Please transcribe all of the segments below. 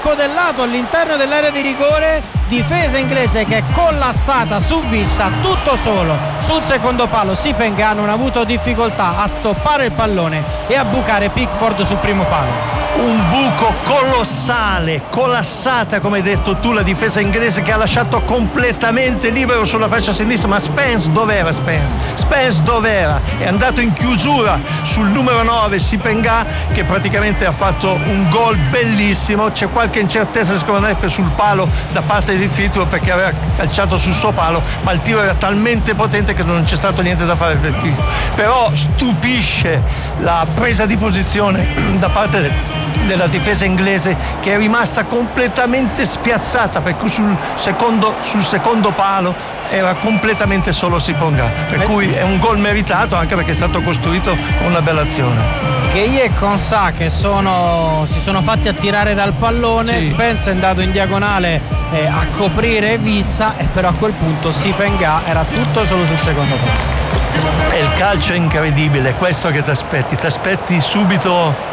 scodellato all'interno dell'area di rigore, difesa inglese che è collassata su Vissa, tutto solo sul secondo palo. Sipenga non ha avuto difficoltà a stoppare il pallone e a bucare Pickford sul primo palo. Un buco colossale, collassata come hai detto tu la difesa inglese, che ha lasciato completamente libero sulla fascia sinistra. Ma Spence dov'era? Spence dov'era? È andato in chiusura sul numero 9 Sipenga, che praticamente ha fatto un gol bellissimo. C'è qualche incertezza secondo me sul palo da parte di Fitro, perché aveva calciato sul suo palo, ma il tiro era talmente potente che non c'è stato niente da fare per Fitro. Però stupisce la presa di posizione da parte della difesa inglese, che è rimasta completamente spiazzata, perché sul secondo palo era completamente solo Sipenga, per cui è un gol meritato, anche perché è stato costruito con una bella azione. Gueye e Konsa che si sono fatti attirare dal pallone, sì. Spence è andato in diagonale a coprire Vissa, e però a quel punto Sipenga era tutto solo sul secondo palo. E il calcio è incredibile, questo che ti aspetti subito,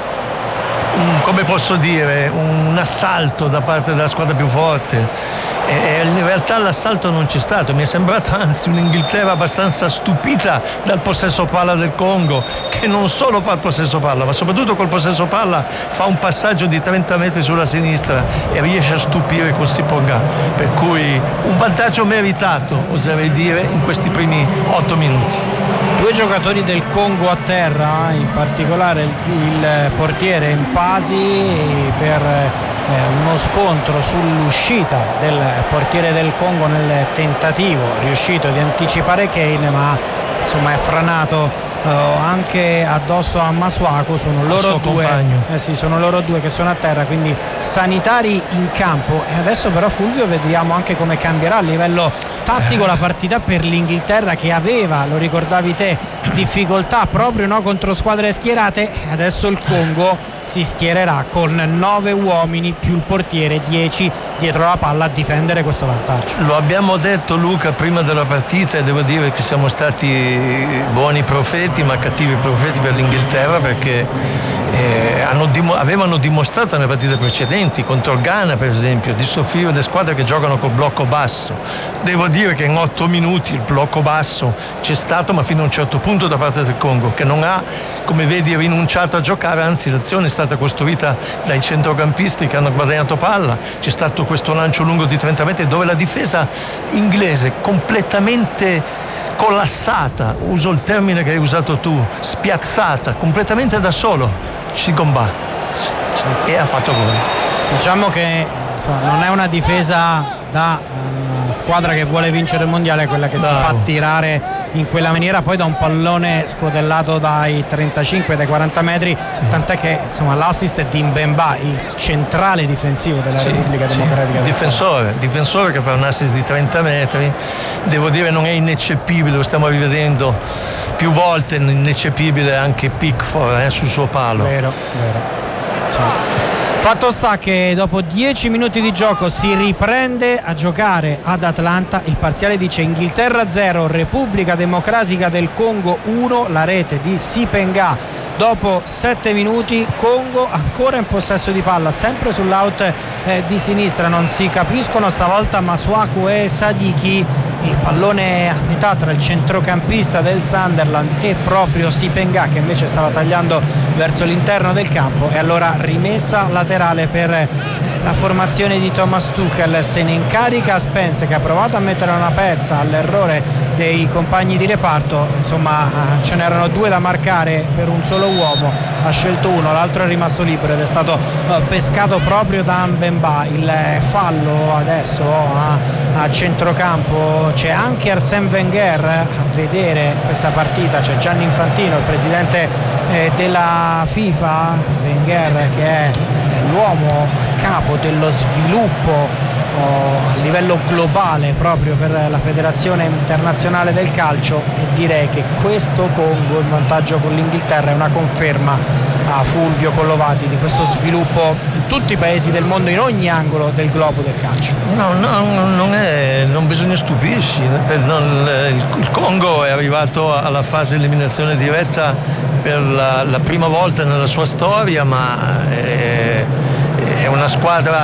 come posso dire, un assalto da parte della squadra più forte, e in realtà l'assalto non c'è stato. Mi è sembrato anzi un'Inghilterra abbastanza stupita dal possesso palla del Congo, che non solo fa il possesso palla, ma soprattutto col possesso palla fa un passaggio di 30 metri sulla sinistra e riesce a stupire con Sipenga, per cui un vantaggio meritato, oserei dire, in questi primi 8 minuti. Due giocatori del Congo a terra, in particolare il portiere Mpasi, per uno scontro sull'uscita del portiere del Congo nel tentativo riuscito di anticipare Kane, ma insomma è franato anche addosso a Masuaku. Sono loro due, sono loro due che sono a terra, quindi sanitari in campo. E adesso però, Fulvio, vediamo anche come cambierà a livello tattico la partita per l'Inghilterra, che aveva, lo ricordavi te, difficoltà proprio contro squadre schierate. Adesso il Congo si schiererà con 9 uomini più il portiere, 10 dietro la palla a difendere questo vantaggio. Lo abbiamo detto, Luca, prima della partita, e devo dire che siamo stati buoni profeti ma cattivi profeti per l'Inghilterra, perché avevano dimostrato nelle partite precedenti contro il Ghana per esempio di soffrire le squadre che giocano col blocco basso. Devo dire che in 8 minuti il blocco basso c'è stato, ma fino a un certo punto da parte del Congo, che non ha, come vedi, rinunciato a giocare, anzi l'azione è stata costruita dai centrocampisti che hanno guadagnato palla. C'è stato questo lancio lungo di 30 metri dove la difesa inglese, completamente collassata, uso il termine che hai usato tu, spiazzata, completamente da solo, Sipenga, e ha fatto gol. Diciamo che non è una difesa da squadra che vuole vincere il mondiale quella che si fa tirare in quella maniera, poi da un pallone scodellato dai 35, dai 40 metri, tant'è che l'assist è di Mbemba, il centrale difensivo della Repubblica Democratica. Difensore che fa un assist di 30 metri, devo dire non è ineccepibile, lo stiamo rivedendo più volte, ineccepibile anche Pickford sul suo palo. Vero. Fatto sta che dopo 10 minuti di gioco si riprende a giocare ad Atlanta. Il parziale dice Inghilterra 0, Repubblica Democratica del Congo 1, la rete di Sipenga. Dopo 7 minuti Congo ancora in possesso di palla, sempre sull'out di sinistra, non si capiscono stavolta Masuaku e Sadiki. Il pallone a metà tra il centrocampista del Sunderland e proprio Sipenga, che invece stava tagliando verso l'interno del campo, e allora rimessa laterale per la formazione di Thomas Tuchel. Se ne incarica Spence, che ha provato a mettere una pezza all'errore dei compagni di reparto. Insomma, ce n'erano 2 da marcare per un solo uomo, ha scelto uno, l'altro è rimasto libero ed è stato pescato proprio da Mbemba. Il fallo adesso a centrocampo. C'è anche Arsène Wenger a vedere questa partita, c'è Gianni Infantino, il presidente della FIFA. Wenger, che è l'uomo a capo dello sviluppo a livello globale proprio per la Federazione Internazionale del Calcio, e direi che questo Congo in vantaggio con l'Inghilterra è una conferma a Fulvio Collovati di questo sviluppo in tutti i paesi del mondo, in ogni angolo del globo del calcio. Non bisogna stupirsi. Il Congo è arrivato alla fase eliminazione diretta per la prima volta nella sua storia, ma è una squadra